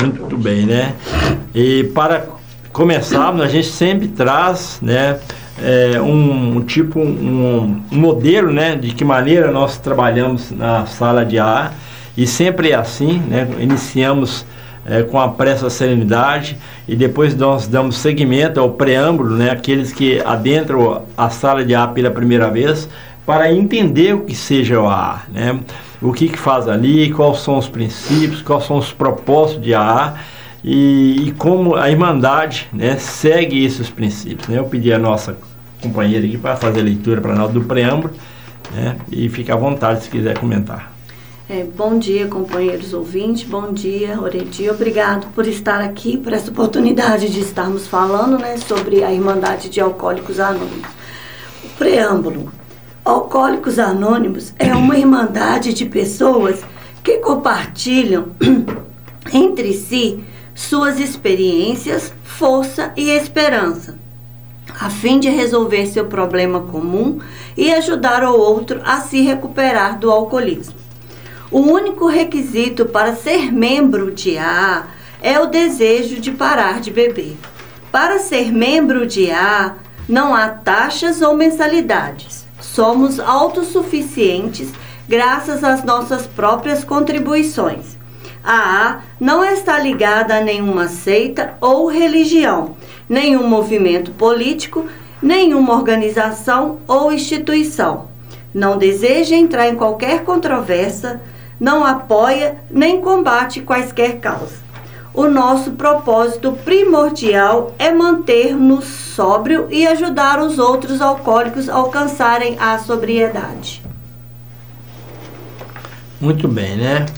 Muito bem, né? E para começarmos, a gente sempre traz, né, um modelo, né, de que maneira nós trabalhamos na sala de ar, e sempre é assim, né? Iniciamos com a prece serenidade e depois nós damos seguimento ao preâmbulo, né, aqueles que adentram a sala de ar pela primeira vez, para entender o que seja o ar, né? O que faz ali, quais são os princípios, quais são os propósitos de ar e como a Irmandade, né, segue esses princípios, né? Eu pedi a nossa companheira aqui para fazer a leitura para nós do preâmbulo, né, e fica à vontade se quiser comentar. Bom dia, companheiros ouvintes, bom dia, Oredi, obrigado por estar aqui, por essa oportunidade de estarmos falando, né, sobre a Irmandade de Alcoólicos Anônimos. O preâmbulo. Alcoólicos Anônimos é uma irmandade de pessoas que compartilham entre si suas experiências, força e esperança, a fim de resolver seu problema comum e ajudar o outro a se recuperar do alcoolismo. O único requisito para ser membro de AA é o desejo de parar de beber. Para ser membro de AA, não há taxas ou mensalidades. Somos autossuficientes graças às nossas próprias contribuições. A AA não está ligada a nenhuma seita ou religião, nenhum movimento político, nenhuma organização ou instituição. Não deseja entrar em qualquer controvérsia, não apoia nem combate quaisquer causas. O nosso propósito primordial é manter-nos sóbrio e ajudar os outros alcoólicos a alcançarem a sobriedade. Muito bem, né?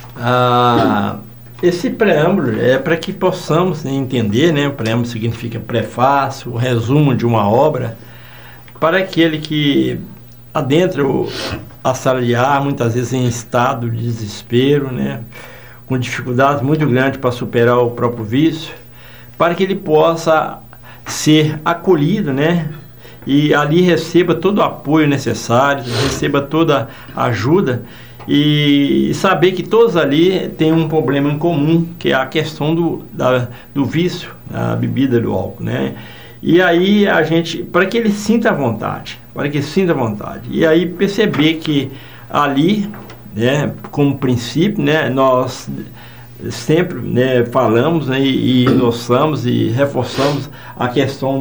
Esse preâmbulo é para que possamos entender, né? O preâmbulo significa prefácio, o resumo de uma obra, para aquele que adentra a sala de ar, muitas vezes em estado de desespero, né? Com dificuldades muito grandes para superar o próprio vício, para que ele possa ser acolhido, né? E ali receba todo o apoio necessário, receba toda a ajuda e saber que todos ali têm um problema em comum, que é a questão do vício, da bebida, do álcool, né? E aí a gente, para que ele sinta vontade, e aí perceber que ali, né, como princípio, né, nós sempre, né, falamos, né, e endossamos e reforçamos a questão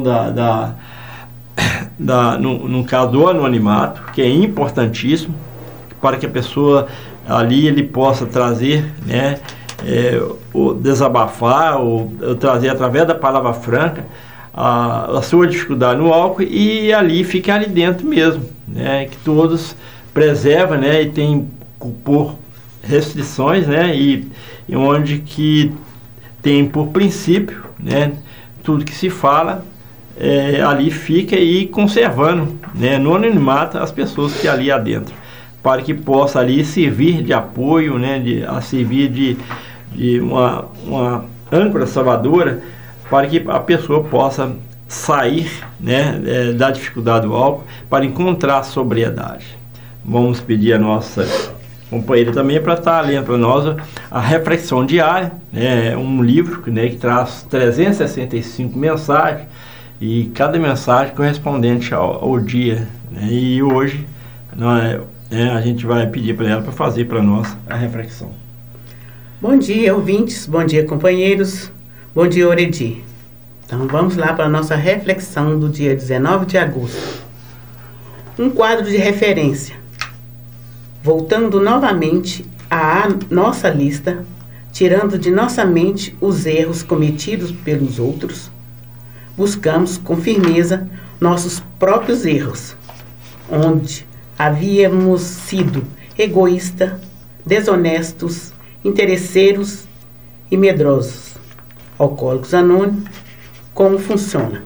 no caso do anonimato, que é importantíssimo, para que a pessoa ali ele possa trazer, né, o desabafar, ou trazer através da palavra franca a sua dificuldade no álcool e ali ficar ali dentro mesmo, né, que todos preservam, né, e tem por restrições, né, e onde que tem por princípio, né, tudo que se fala ali fica e conservando, né, no anonimato as pessoas que ali adentro, para que possa ali servir de apoio, né, a servir de uma âncora salvadora, para que a pessoa possa sair, né, da dificuldade do álcool, para encontrar a sobriedade. Vamos pedir a nossa companheira também para estar lendo para nós a Reflexão Diária, né, um livro, né, que traz 365 mensagens, e cada mensagem correspondente ao dia, né, e hoje a gente vai pedir para ela para fazer para nós a reflexão. Bom dia, ouvintes, bom dia, companheiros, bom dia, Oredi. Então vamos lá para a nossa reflexão do dia 19 de agosto. Um quadro de referência. Voltando novamente à nossa lista, tirando de nossa mente os erros cometidos pelos outros, buscamos com firmeza nossos próprios erros, onde havíamos sido egoístas, desonestos, interesseiros e medrosos. Alcoólicos Anônimos, como funciona?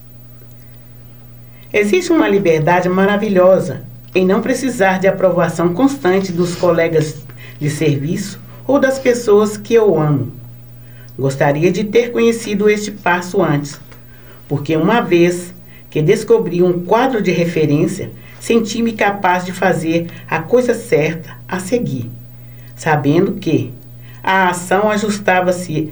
Existe uma liberdade maravilhosa em não precisar de aprovação constante dos colegas de serviço ou das pessoas que eu amo. Gostaria de ter conhecido este passo antes, porque uma vez que descobri um quadro de referência, senti-me capaz de fazer a coisa certa a seguir, sabendo que a ação ajustava-se